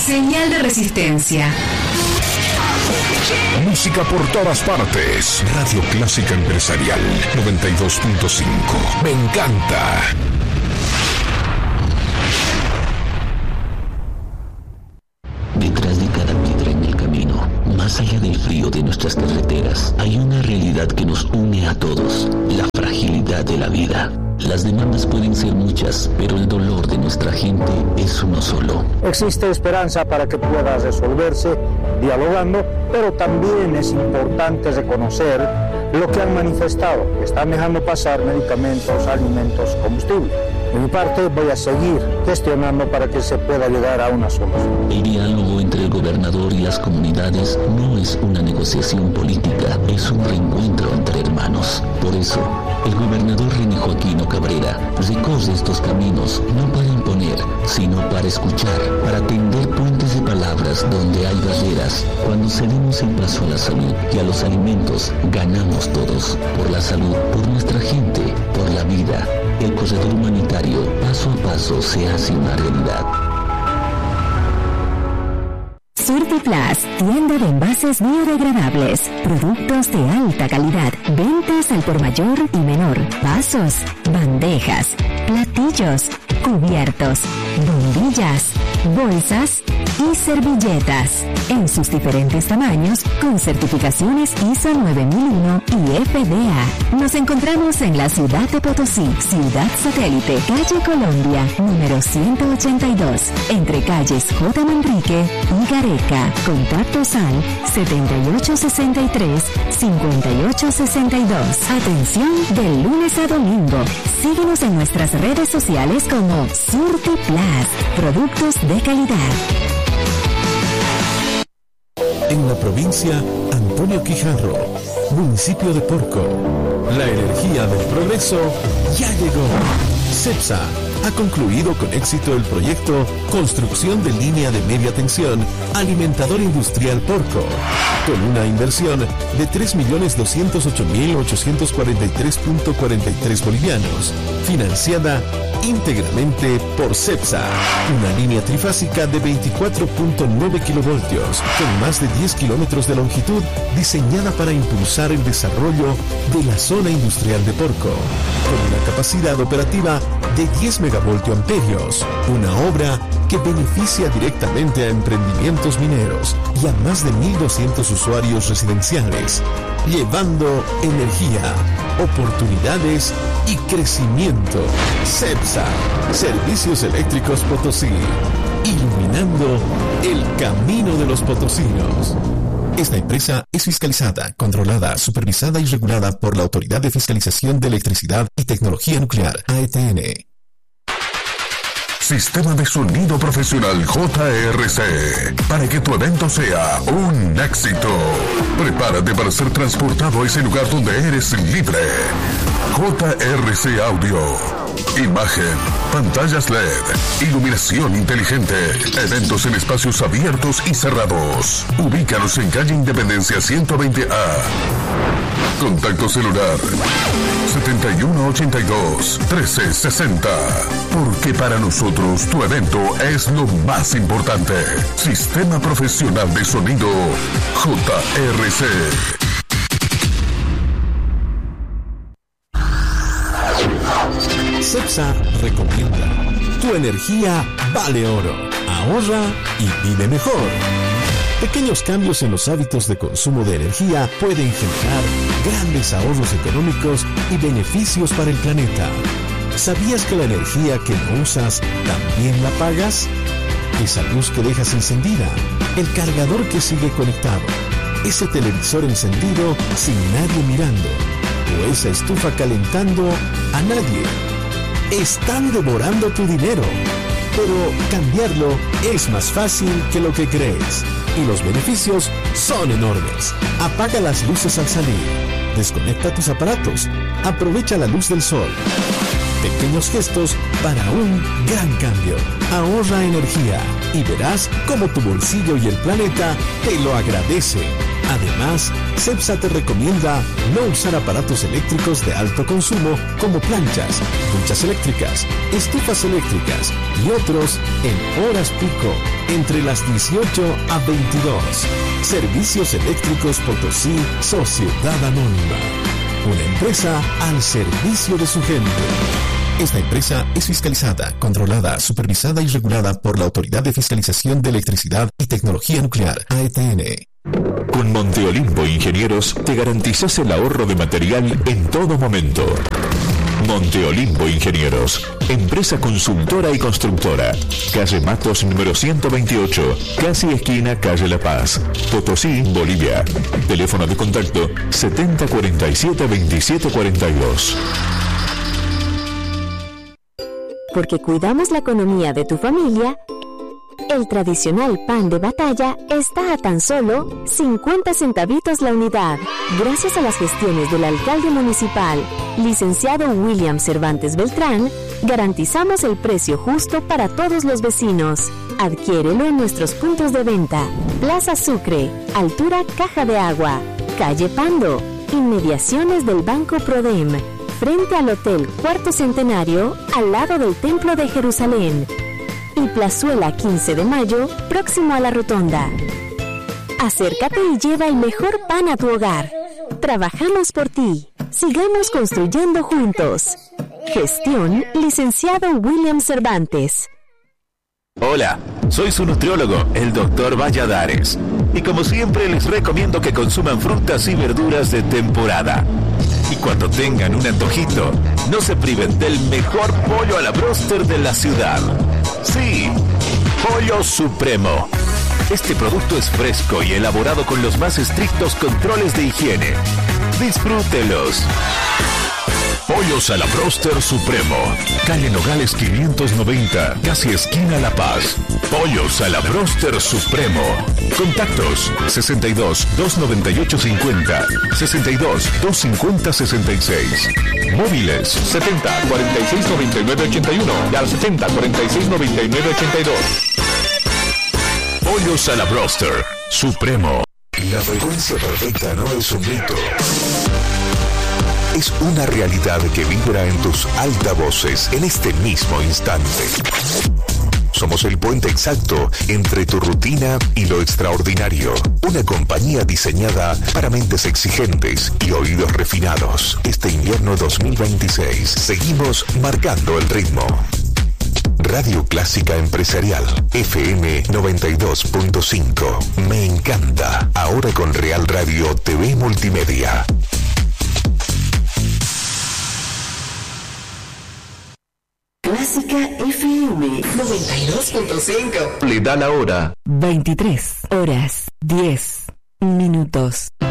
Señal de resistencia. Música por todas partes. Radio Clásica Empresarial 92.5. Me encanta. Detrás de cada piedra en el camino, más allá del frío de nuestras carreteras, hay una realidad que nos une a todos: la fragilidad de la vida. Las demandas pueden ser muchas, pero el dolor de nuestra gente es uno solo. Existe esperanza para que pueda resolverse dialogando, pero también es importante reconocer lo que han manifestado, que están dejando pasar medicamentos, alimentos, combustible. De mi parte, voy a seguir gestionando para que se pueda llegar a una solución. El diálogo entre el gobernador y las comunidades no es una negociación política, es un reencuentro entre hermanos. Por eso, el gobernador René Joaquino Cabrera recorre estos caminos no para imponer, sino para escuchar, para tender puentes de palabras donde hay barreras. Cuando cedemos el paso a la salud y a los alimentos, ganamos todos. Por la salud, por nuestra gente, por la vida. El corredor humanitario, paso a paso, se hace una realidad. Surtiplas, tienda de envases biodegradables, productos de alta calidad, ventas al por mayor y menor, vasos, bandejas, platillos, cubiertos, bombillas, bolsas y servilletas, en sus diferentes tamaños, con certificaciones ISO 9001 y FDA. Nos encontramos en la ciudad de Potosí, Ciudad Satélite, calle Colombia, número 182, entre calles J. Manrique y Gareca. Contactos al 7863-5862. Atención de lunes a domingo. Síguenos en nuestras redes sociales como Surtiplas, productos de calidad. En la provincia Antonio Quijarro, municipio de Porco, la energía del progreso ya llegó. CEPSA ha concluido con éxito el proyecto Construcción de Línea de Media Tensión Alimentador Industrial Porco, con una inversión de 3.208.843.43 bolivianos, financiada íntegramente por CEPSA. Una línea trifásica de 24.9 kilovoltios, con más de 10 kilómetros de longitud, diseñada para impulsar el desarrollo de la zona industrial de Porco, con una capacidad operativa de 10 megavoltioamperios, una obra que beneficia directamente a emprendimientos mineros y a más de 1.200 usuarios residenciales, llevando energía, oportunidades y crecimiento. CEPSA, Servicios Eléctricos Potosí, iluminando el camino de los potosinos. Esta empresa es fiscalizada, controlada, supervisada y regulada por la Autoridad de Fiscalización de Electricidad y Tecnología Nuclear, AETN. Sistema de sonido profesional JRC, para que tu evento sea un éxito. Prepárate para ser transportado a ese lugar donde eres libre. JRC Audio. Imagen, pantallas LED, iluminación inteligente, eventos en espacios abiertos y cerrados. Ubícanos en calle Independencia 120A. Contacto celular 7182-1360. Porque para nosotros tu evento es lo más importante. Sistema Profesional de Sonido JRC. CEPSA recomienda: tu energía vale oro. Ahorra y vive mejor. Pequeños cambios en los hábitos de consumo de energía pueden generar grandes ahorros económicos y beneficios para el planeta. ¿Sabías que la energía que no usas también la pagas? Esa luz que dejas encendida, el cargador que sigue conectado, ese televisor encendido sin nadie mirando, o esa estufa calentando a nadie. Están devorando tu dinero, pero cambiarlo es más fácil que lo que crees. Y los beneficios son enormes. Apaga las luces al salir. Desconecta tus aparatos. Aprovecha la luz del sol. Pequeños gestos para un gran cambio. Ahorra energía y verás cómo tu bolsillo y el planeta te lo agradece. Además, CEPSA te recomienda no usar aparatos eléctricos de alto consumo como planchas, duchas eléctricas, estufas eléctricas y otros en horas pico. entre las 18 a 22. Servicios Eléctricos Potosí, Sociedad Anónima. Una empresa al servicio de su gente. Esta empresa es fiscalizada, controlada, supervisada y regulada por la Autoridad de Fiscalización de Electricidad y Tecnología Nuclear, AETN. Con Monteolimpo Ingenieros te garantizas el ahorro de material en todo momento. Monteolimpo Ingenieros, empresa consultora y constructora. Calle Matos número 128, casi esquina Calle La Paz, Potosí, Bolivia. Teléfono de contacto 7047-2742. Porque cuidamos la economía de tu familia, el tradicional pan de batalla está a tan solo 50 centavitos la unidad. Gracias a las gestiones del alcalde municipal, licenciado William Cervantes Beltrán, garantizamos el precio justo para todos los vecinos. Adquiérelo en nuestros puntos de venta. Plaza Sucre, altura Caja de Agua, calle Pando, inmediaciones del Banco Prodem, frente al Hotel Cuarto Centenario, al lado del Templo de Jerusalén. Y Plazuela 15 de Mayo, próximo a la Rotonda. Acércate y lleva el mejor pan a tu hogar. Trabajamos por ti. Sigamos construyendo juntos. Gestión, licenciado William Cervantes. Hola, soy su nutriólogo, el Dr. Valladares. Y como siempre les recomiendo que consuman frutas y verduras de temporada. Y cuando tengan un antojito, no se priven del mejor pollo a la bróster de la ciudad. Sí, Pollo Supremo. Este producto es fresco y elaborado con los más estrictos controles de higiene. Disfrútelos. Pollos a la Bróster Supremo. Calle Nogales 590, casi esquina La Paz. Pollos a la Bróster Supremo. Contactos 62 298 50, 62 250 66. Móviles 70 46 99 81 y al 70 46 99 82. Pollos a la Bróster Supremo. La frecuencia perfecta no es un mito. Es una realidad que vibra en tus altavoces en este mismo instante. Somos el puente exacto entre tu rutina y lo extraordinario. Una compañía diseñada para mentes exigentes y oídos refinados. Este invierno 2026 seguimos marcando el ritmo. Radio Clásica Empresarial, FM 92.5. Me encanta. Ahora con Real Radio TV Multimedia. Clásica FM 92.5. Le da la hora. 23 horas 10 minutos.